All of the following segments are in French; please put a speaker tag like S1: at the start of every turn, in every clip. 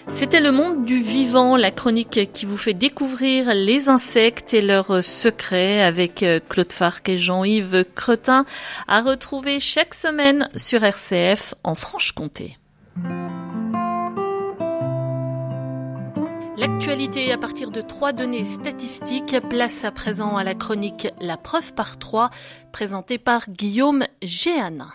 S1: C'était le monde du vivant, la chronique qui vous fait découvrir les insectes et leurs secrets avec Claude Farc et Jean-Yves Cretin, à retrouver chaque semaine sur RCF en Franche-Comté. L'actualité à partir de 3 données statistiques, place à présent à la chronique La preuve par 3, présentée par Guillaume Géana.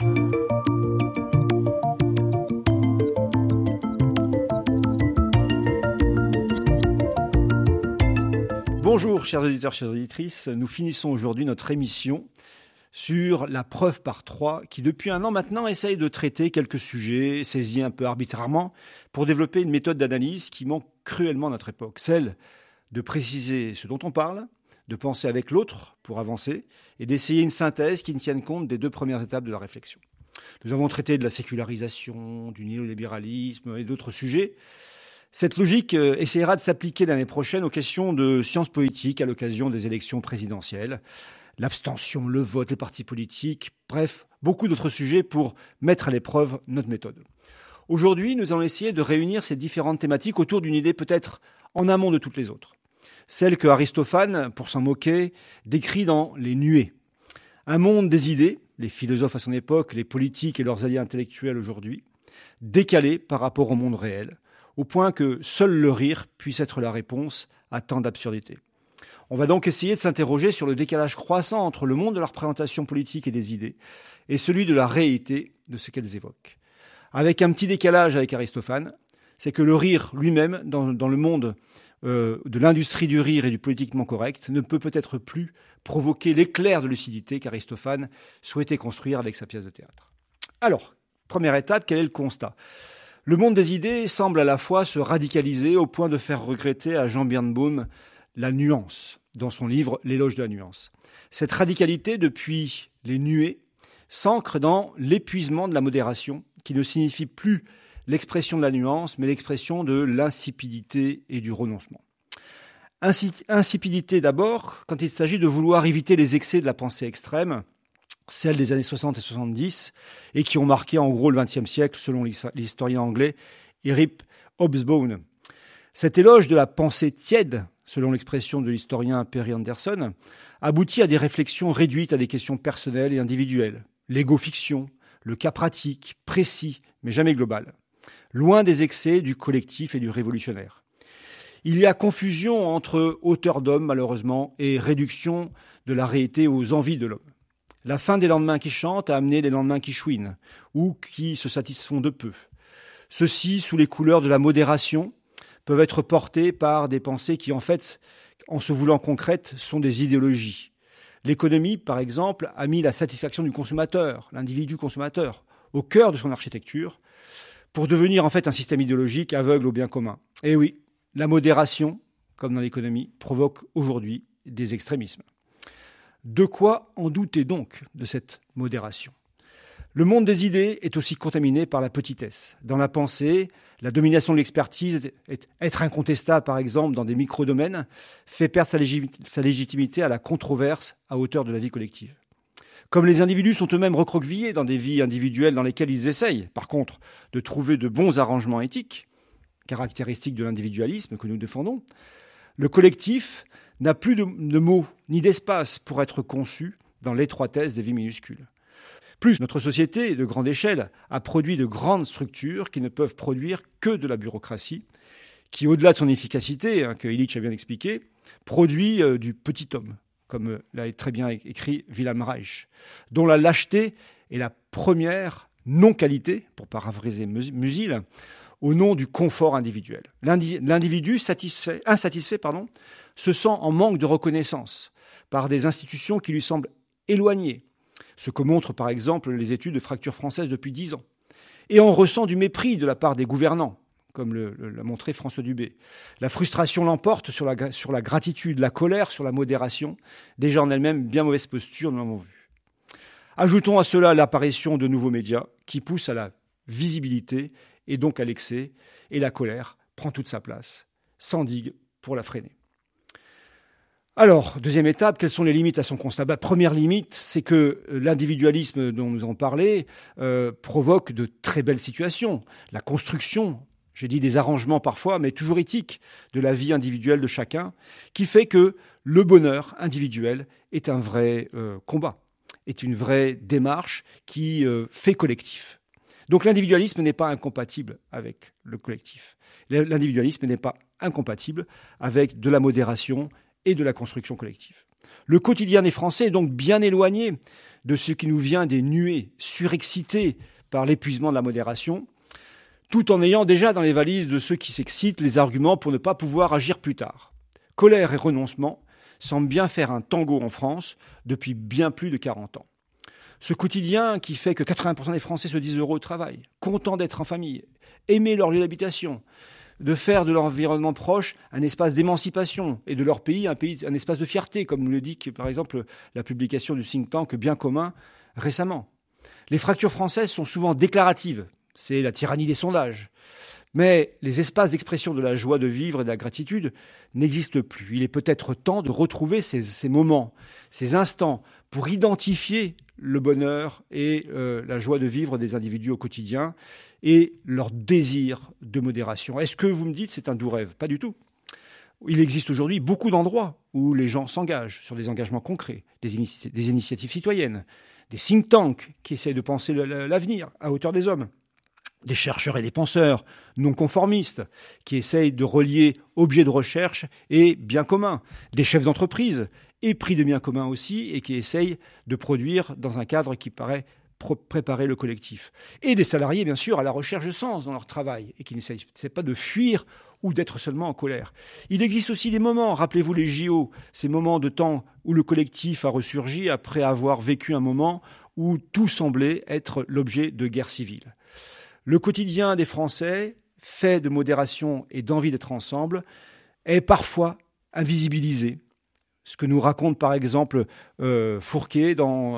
S2: Bonjour chers auditeurs, chères auditrices, nous finissons aujourd'hui notre émission sur la preuve par 3 qui depuis un an maintenant essaye de traiter quelques sujets saisis un peu arbitrairement pour développer une méthode d'analyse qui manque cruellement à notre époque, celle de préciser ce dont on parle, de penser avec l'autre pour avancer et d'essayer une synthèse qui ne tienne compte des 2 premières étapes de la réflexion. Nous avons traité de la sécularisation, du néolibéralisme et d'autres sujets. Cette logique essaiera de s'appliquer l'année prochaine aux questions de sciences politiques à l'occasion des élections présidentielles, l'abstention, le vote, les partis politiques, bref, beaucoup d'autres sujets pour mettre à l'épreuve notre méthode. Aujourd'hui, nous allons essayer de réunir ces différentes thématiques autour d'une idée peut-être en amont de toutes les autres. Celle que Aristophane, pour s'en moquer, décrit dans Les Nuées. Un monde des idées, les philosophes à son époque, les politiques et leurs alliés intellectuels aujourd'hui, décalé par rapport au monde réel, au point que seul le rire puisse être la réponse à tant d'absurdités. On va donc essayer de s'interroger sur le décalage croissant entre le monde de la représentation politique et des idées et celui de la réalité de ce qu'elles évoquent. Avec un petit décalage avec Aristophane, c'est que le rire lui-même, dans le monde de l'industrie du rire et du politiquement correct, ne peut peut-être plus provoquer l'éclair de lucidité qu'Aristophane souhaitait construire avec sa pièce de théâtre. Alors, première étape, quel est le constat ? Le monde des idées semble à la fois se radicaliser au point de faire regretter à Jean Birnbaum la nuance, dans son livre « L'éloge de la nuance ». Cette radicalité, depuis Les Nuées, s'ancre dans l'épuisement de la modération, qui ne signifie plus l'expression de la nuance, mais l'expression de l'insipidité et du renoncement. Insipidité d'abord, quand il s'agit de vouloir éviter les excès de la pensée extrême, celles des années 60 et 70, et qui ont marqué en gros le XXe siècle, selon l'historien anglais Eric Hobsbawm. Cet éloge de la pensée tiède, selon l'expression de l'historien Perry Anderson, aboutit à des réflexions réduites à des questions personnelles et individuelles. L'égo-fiction, le cas pratique, précis, mais jamais global. Loin des excès du collectif et du révolutionnaire. Il y a confusion entre hauteur d'homme, malheureusement, et réduction de la réalité aux envies de l'homme. La fin des lendemains qui chantent a amené les lendemains qui chouinent, ou qui se satisfont de peu. Ceux-ci, sous les couleurs de la modération, peuvent être portés par des pensées qui, en fait, en se voulant concrètes, sont des idéologies. L'économie, par exemple, a mis la satisfaction du consommateur, l'individu consommateur, au cœur de son architecture, pour devenir en fait un système idéologique aveugle au bien commun. Et oui, la modération, comme dans l'économie, provoque aujourd'hui des extrémismes. De quoi en douter donc de cette modération ? Le monde des idées est aussi contaminé par la petitesse. Dans la pensée, la domination de l'expertise, être incontestable par exemple dans des micro-domaines, fait perdre sa légitimité à la controverse à hauteur de la vie collective. Comme les individus sont eux-mêmes recroquevillés dans des vies individuelles dans lesquelles ils essayent, par contre, de trouver de bons arrangements éthiques, caractéristiques de l'individualisme que nous défendons, le collectif n'a plus de mots ni d'espace pour être conçu dans l'étroitesse des vies minuscules. Plus, notre société de grande échelle a produit de grandes structures qui ne peuvent produire que de la bureaucratie, qui, au-delà de son efficacité, que Illich a bien expliqué, produit du petit homme, comme l'a très bien écrit Wilhelm Reich, dont la lâcheté est la première non-qualité, pour paraphraser Musil, au nom du confort individuel. L'individu insatisfait se sent en manque de reconnaissance par des institutions qui lui semblent éloignées, ce que montrent par exemple les études de fracture française depuis 10 ans. Et on ressent du mépris de la part des gouvernants, comme l'a montré François Dubé. La frustration l'emporte sur la gratitude, la colère sur la modération, déjà en elle-même bien mauvaise posture, nous l'avons vu. Ajoutons à cela l'apparition de nouveaux médias qui poussent à la visibilité et donc à l'excès, et la colère prend toute sa place, sans digue pour la freiner. Alors, deuxième étape, quelles sont les limites à son constat ? Première limite, c'est que l'individualisme dont nous avons parlé provoque de très belles situations. La construction j'ai dit des arrangements parfois, mais toujours éthiques, de la vie individuelle de chacun, qui fait que le bonheur individuel est un vrai combat, est une vraie démarche qui fait collectif. Donc l'individualisme n'est pas incompatible avec le collectif. L'individualisme n'est pas incompatible avec de la modération et de la construction collective. Le quotidien des Français est donc bien éloigné de ce qui nous vient des nuées surexcitées par l'épuisement de la modération, tout en ayant déjà dans les valises de ceux qui s'excitent les arguments pour ne pas pouvoir agir plus tard. Colère et renoncement semblent bien faire un tango en France depuis bien plus de 40 ans. Ce quotidien qui fait que 80% des Français se disent heureux au travail, contents d'être en famille, aimer leur lieu d'habitation, de faire de leur environnement proche un espace d'émancipation et de leur pays un espace de fierté, comme nous le dit par exemple la publication du think tank Bien commun récemment. Les fractures françaises sont souvent déclaratives, c'est la tyrannie des sondages. Mais les espaces d'expression de la joie de vivre et de la gratitude n'existent plus. Il est peut-être temps de retrouver ces moments, ces instants pour identifier le bonheur et la joie de vivre des individus au quotidien et leur désir de modération. Est-ce que vous me dites c'est un doux rêve ? Pas du tout. Il existe aujourd'hui beaucoup d'endroits où les gens s'engagent sur des engagements concrets, des initiatives citoyennes, des think tanks qui essayent de penser l'avenir à hauteur des hommes, des chercheurs et des penseurs non conformistes qui essayent de relier objets de recherche et biens communs, des chefs d'entreprise et prix de biens communs aussi, et qui essayent de produire dans un cadre qui paraît préparer le collectif. Et des salariés, bien sûr, à la recherche de sens dans leur travail, et qui n'essayent pas de fuir ou d'être seulement en colère. Il existe aussi des moments, rappelez-vous les JO, ces moments de temps où le collectif a ressurgi après avoir vécu un moment où tout semblait être l'objet de guerre civile. Le quotidien des Français, fait de modération et d'envie d'être ensemble, est parfois invisibilisé. Ce que nous raconte par exemple Fourquet dans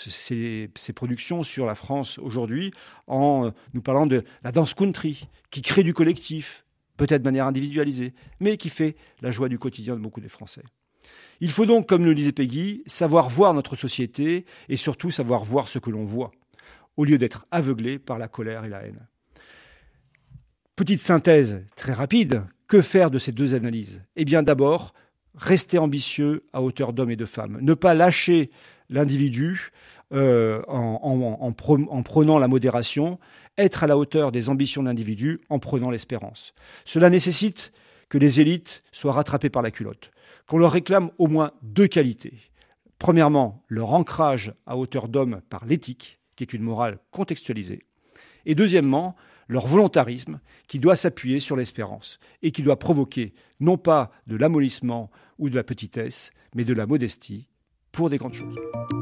S2: ses productions sur la France aujourd'hui, en nous parlant de la danse country, qui crée du collectif, peut-être de manière individualisée, mais qui fait la joie du quotidien de beaucoup de Français. Il faut donc, comme le disait Peggy, savoir voir notre société et surtout savoir voir ce que l'on voit, au lieu d'être aveuglé par la colère et la haine. Petite synthèse très rapide, que faire de ces deux analyses ? Eh bien d'abord, rester ambitieux à hauteur d'hommes et de femmes. Ne pas lâcher l'individu en prenant la modération, être à la hauteur des ambitions de l'individu en prenant l'espérance. Cela nécessite que les élites soient rattrapées par la culotte, qu'on leur réclame au moins deux qualités. Premièrement, leur ancrage à hauteur d'homme par l'éthique, qui est une morale contextualisée. Et deuxièmement, leur volontarisme qui doit s'appuyer sur l'espérance et qui doit provoquer non pas de l'amollissement ou de la petitesse, mais de la modestie pour des grandes choses.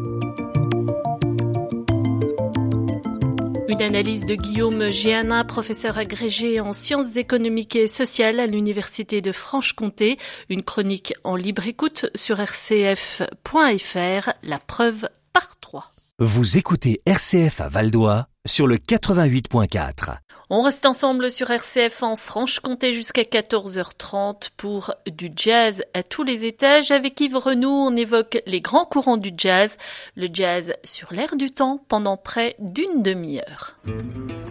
S1: Une analyse de Guillaume Géanin, professeur agrégé en sciences économiques et sociales à l'Université de Franche-Comté. Une chronique en libre écoute sur rcf.fr, la preuve par 3.
S3: Vous écoutez RCF à Val-d'Oie sur le 88.4.
S1: On reste ensemble sur RCF en Franche-Comté jusqu'à 14h30 pour du jazz à tous les étages. Avec Yves Renoux, on évoque les grands courants du jazz, le jazz sur l'air du temps pendant près d'une demi-heure.